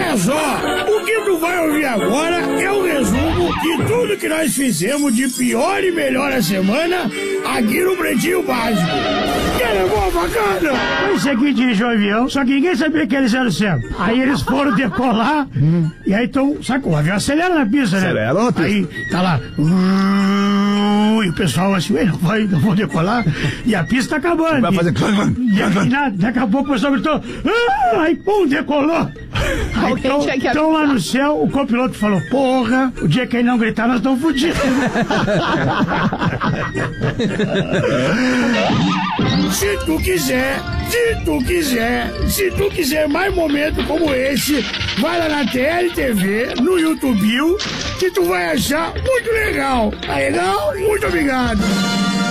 Olha só, o que tu vai ouvir agora é o resumo de tudo que nós fizemos de pior e melhor a semana aqui no Pretinho Básico. Que é boa, bacana? Foi o seguinte, dirigiu o avião, só que ninguém sabia que eles eram certos. Aí eles foram decolar, e aí então, sabe, o avião acelera na pista, né? Acelera na pista. Aí tá lá, e o pessoal assim, não vou decolar, e a pista tá acabando. Vai fazer... Daqui a pouco o pessoal gritou, aí pum, decolou. Então lá no céu, o copiloto falou, porra, o dia que ele não gritar, nós estamos fodidos. Se tu quiser mais momentos como esse, vai lá na TLTV, no YouTube, que tu vai achar muito legal. Tá legal? Muito obrigado.